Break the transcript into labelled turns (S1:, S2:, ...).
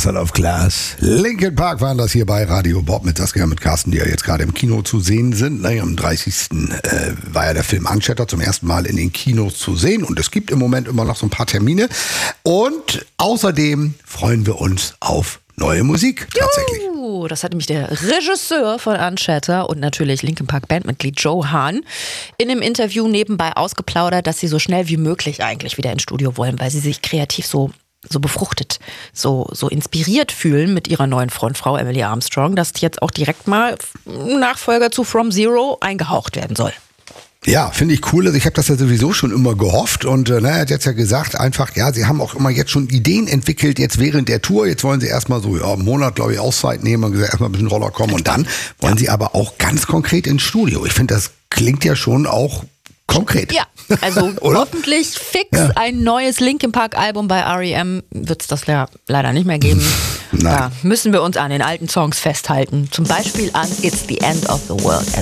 S1: Castle of Glass. Linkin Park waren das hier bei Radio Bob mit Saskia, mit Carsten, die ja jetzt gerade im Kino zu sehen sind. Am 30. War ja der Film Unshattered zum ersten Mal in den Kinos zu sehen. Und es gibt im Moment immer noch so ein paar Termine. Und außerdem freuen wir uns auf neue Musik tatsächlich.
S2: Das hat nämlich der Regisseur von Unshattered und natürlich Linkin Park Bandmitglied Joe Hahn in einem Interview nebenbei ausgeplaudert, dass sie so schnell wie möglich eigentlich wieder ins Studio wollen, weil sie sich kreativ so befruchtet, so inspiriert fühlen mit ihrer neuen Frontfrau Emily Armstrong, dass jetzt auch direkt mal ein Nachfolger zu From Zero eingehaucht werden soll.
S1: Ja, finde ich cool. Also ich habe das ja sowieso schon immer gehofft und er hat jetzt ja gesagt, einfach, ja, sie haben auch immer jetzt schon Ideen entwickelt, jetzt während der Tour. Jetzt wollen sie erstmal so einen Monat, glaube ich, Auszeit nehmen und gesagt, erstmal ein bisschen Roller kommen und dann wollen sie aber auch ganz konkret ins Studio. Ich finde, das klingt ja schon auch konkret.
S2: Ja, also hoffentlich fix ein neues Linkin Park Album. Bei R.E.M. wird es das ja leider nicht mehr geben. Da müssen wir uns an den alten Songs festhalten. Zum Beispiel an It's the End of the World.